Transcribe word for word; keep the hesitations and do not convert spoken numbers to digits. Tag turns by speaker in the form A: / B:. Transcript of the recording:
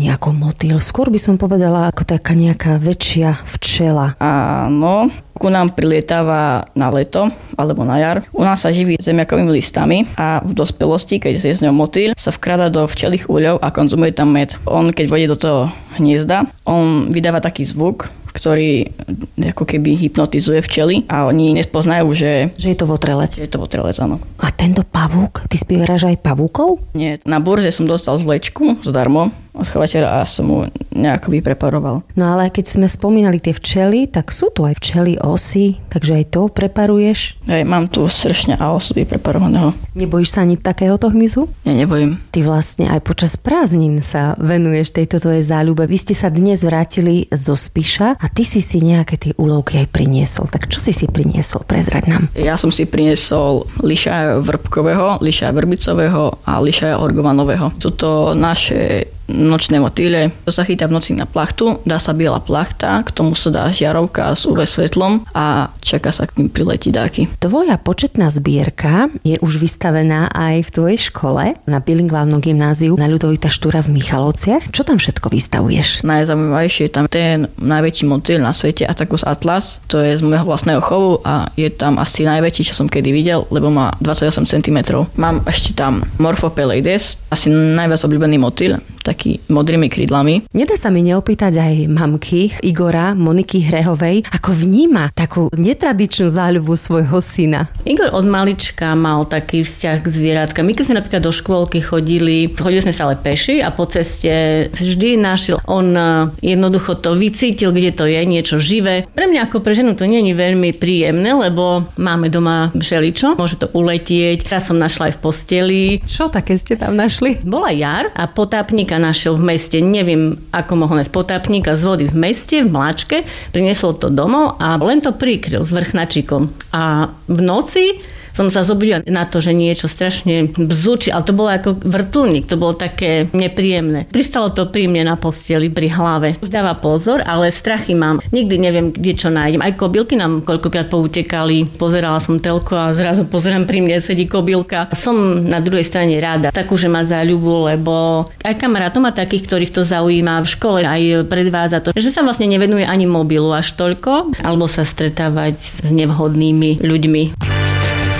A: malý ako motýl. Skôr by som povedala ako taká nejaká väčšia včela.
B: Áno, ku nám prilietáva na leto alebo na jar. U nás sa živí zemiakovými listami a v dospelosti, keď je z ňou motýl, sa vkrada do včelých úľov a konzumuje tam med. On, keď vojde do toho hniezda, on vydáva taký zvuk, ktorý ako keby hypnotizuje včely a oni nespoznajú, že...
A: Že je to votrelec.
B: Že je to votrelec, áno.
A: A tento pavúk, ty spieraš aj pavúkov?
B: Nie, na burze som dostal zvlečku zadarmo od chovateľa a som mu nejako vypreparoval.
A: No ale keď sme spomínali tie včely, tak sú tu aj včely osy, takže aj to preparuješ?
B: Hej, mám tu sršňa a osu vypreparovaného.
A: Nebojíš sa ani takéhoto hmyzu?
B: Nie, nebojím.
A: Ty vlastne aj počas prázdnin sa venuješ tejto tvojej záľube. Vy ste sa dnes vrátili zo Spiša a ty si si nejaké tie úlovky aj priniesol. Tak čo si si priniesol? Prezrať nám.
B: Ja som si priniesol lišaja vrbkového, lišaja vrbicového a lišaja orgovanového. Sú to naše nočné motýle. To sa chytá v noci na plachtu, dá sa biela plachta, k tomu sa dá žiarovka s ú vé svetlom a čaká sa k ním priletí dáky.
A: Tvoja početná zbierka je už vystavená aj v tvojej škole na bilingválnom gymnáziu na Ľudovita Štúra v Michalovciach. Čo tam všetko vystavuješ?
B: Najzaujímavejšie je tam ten najväčší motýl na svete, Attacus atlas. To je z môjho vlastného chovu a je tam asi najväčší, čo som kedy videl, lebo má dvadsaťosem centimetrov. Mám ešte tam Morphopeleides, asi najviac obľúbený motýl, taký modrými krídlami.
A: Nedá sa mi neopýtať aj mamky Igora, Moniky Hrehovej, ako vníma takú netradičnú záľubu svojho syna.
C: Igor od malička mal taký vzťah k zvieratkám. My keď sme napríklad do škôlky chodili, chodili sme sa ale peši a po ceste vždy našiel. On jednoducho to vycítil, kde to je, niečo živé. Pre mňa ako pre ženu to nie je veľmi príjemné, lebo máme doma všeličo, môže to uletieť. Raz som našla aj v posteli.
A: Čo také ste tam našli?
C: Bola jar a potápnika našiel v meste. Neviem, ako mohol nájsť potápnika z vody v meste, v mláčke. Priniesol to domov a len to prikryl s vrchnačikom. A v noci som sa zobudila na to, že niečo strašne bzučí, ale to bolo ako vrtuľník, to bolo také nepríjemné. Pristalo to pri mne na posteli, pri hlave. Už dáva pozor, ale strachy mám. Nikdy neviem, kde čo nájdem. Aj kobylky nám koľkokrát poutekali. Pozerala som telko a zrazu pozerám, pri mne sedí kobylka. Som na druhej strane rada, takú, že má záľubu, lebo aj kamarátom má takých, ktorých to zaujíma v škole, aj predvádza to, že sa vlastne nevenuje ani mobilu až toľko, alebo sa stretávať s nevhodnými ľuďmi.